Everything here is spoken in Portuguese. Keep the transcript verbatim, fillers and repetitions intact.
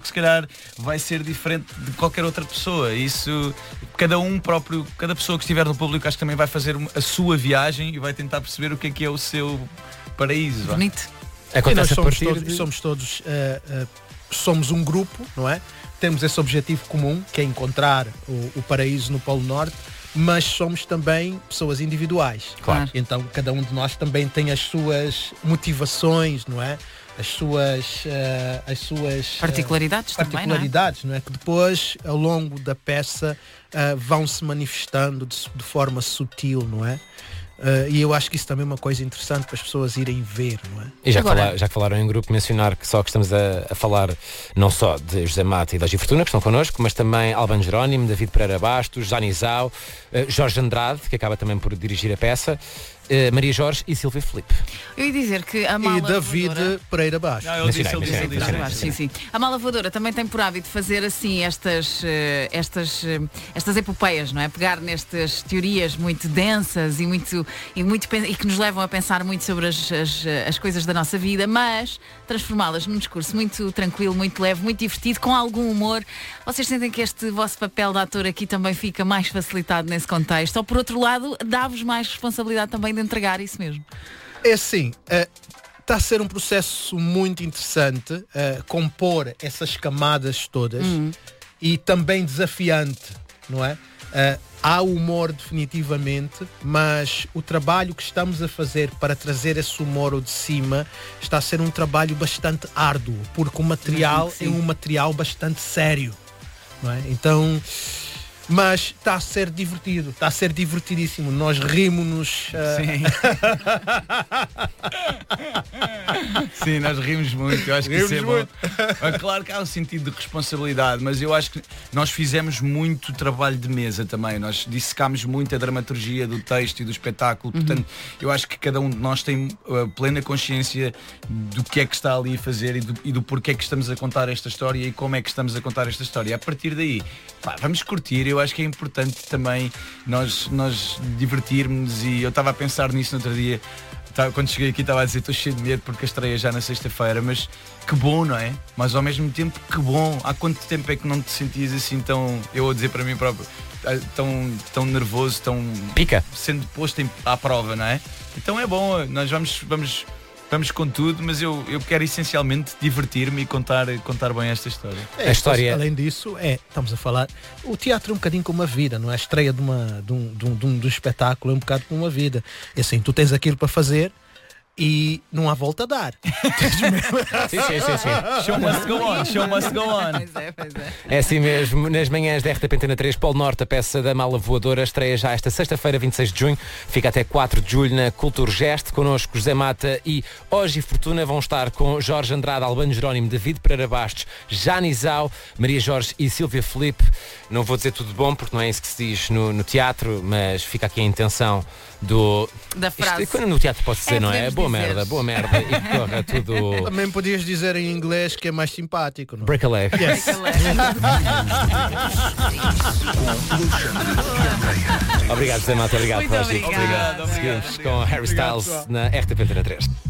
se calhar vai ser diferente de qualquer outra pessoa. Isso, cada um próprio, cada pessoa que estiver no público, acho que também vai fazer a sua viagem e vai tentar perceber o que é que é o seu paraíso. Bonito. E nós somos partir todos, de- somos todos uh, uh, somos um grupo, não é? Temos esse objetivo comum, que é encontrar o, o paraíso no Polo Norte, mas somos também pessoas individuais. Claro. Então cada um de nós também tem as suas motivações, não é? As suas, uh, as suas uh, Particularidades também, particularidades, não é? Que depois, ao longo da peça, uh, vão se manifestando de, de forma sutil, não é? Uh, e eu acho que isso também é uma coisa interessante para as pessoas irem ver, não é? E já que, Agora- falar- já que falaram em grupo, mencionar que só que estamos a, a falar não só de José Mata e da Gi Fortuna, que estão connosco, mas também Albano Jerónimo, David Pereira Bastos, Jani Zau, eh, Jorge Andrade, que acaba também por dirigir a peça, eh, Maria Jorge e Silvia Filipe. não é? Eu ia dizer que a mala E David voadora- Pereira Baixo. Não, ele disse, Mencionei, ele disse, ele mencionei, disse. mencionei. Sim, sim. A mala voadora também tem por hábito fazer assim estas, eh, estas, eh, estas epopeias, não é? Pegar nestas teorias muito densas e, muito, e, muito, pen- e que nos levam a pensar muito sobre as, as, as coisas da nossa vida, mas transformá-las num discurso muito tranquilo, muito leve, muito divertido, com algum humor. Vocês sentem que este vosso papel de ator aqui também fica mais facilitado nesse contexto? Ou por outro lado, dá-vos mais responsabilidade também de entregar isso mesmo? É assim, está a ser um processo muito interessante eh, compor essas camadas todas e também desafiante, não é? Eh, há humor definitivamente, mas o trabalho que estamos a fazer para trazer esse humor ao de cima está a ser um trabalho bastante árduo, porque o material Imagino que é sim. um material bastante sério, não é? Então, mas está a ser divertido, está a ser divertidíssimo. Nós rimos-nos. eh, Sim. Sim, nós rimos muito. Eu acho que isso é Rimos bom. É claro que há um sentido de responsabilidade, mas eu acho que nós fizemos muito trabalho de mesa também. Nós dissecámos muito a dramaturgia do texto e do espetáculo. Portanto, eu acho que cada um de nós tem uh, plena consciência do que é que está ali a fazer e do, e do porquê é que estamos a contar esta história e como é que estamos a contar esta história. A partir daí, pá, vamos curtir. Eu acho que é importante também nós, nós divertirmos, e eu estava a pensar nisso no outro dia. Tá, quando cheguei aqui estava a dizer, estou cheio de medo porque a estreia já na sexta-feira, mas que bom, não é? Mas ao mesmo tempo, que bom. Há quanto tempo é que não te sentias assim tão, eu vou dizer para mim próprio, tão, tão nervoso, tão Pica. sendo posto em- à prova, não é? Então é bom, nós vamos, vamos, vamos com tudo, mas eu, eu quero essencialmente divertir-me e contar, contar bem esta história. É, A história- Além disso, é, estamos a falar, o teatro é um bocadinho como uma vida, não é? A estreia de, uma, de, um, de, um, de um- de um espetáculo é um bocado como uma vida. É assim, tu tens aquilo para fazer e não há volta a dar. Sim, sim, sim, sim. Show must go on, show must go on. Pois é, pois é. É assim mesmo, nas manhãs da R T P Antena três, Polo Norte, a peça da Mala Voadora estreia já esta sexta-feira, vinte e seis de junho, fica até quatro de julho na Cultura Geste. Connosco José Mata e Gi Fortuna vão estar com Jorge Andrade, Albano Jerónimo, David Pereira Bastos, Jani Zau, Maria Jorge e Silvia Filipe. Não vou dizer tudo bom porque não é isso que se diz no, no teatro, mas fica aqui a intenção do... Da frase. Isto, quando no teatro pode dizer, É, não é? podemos Boa dizer. merda, boa merda e que corra tudo... Também podias dizer em inglês que é mais simpático, não é? Break a leg. Yes. Obrigado, José Mata. Obrigado, Muito Rogi. obrigada. Seguimos com Harry Styles na R T P Antena três.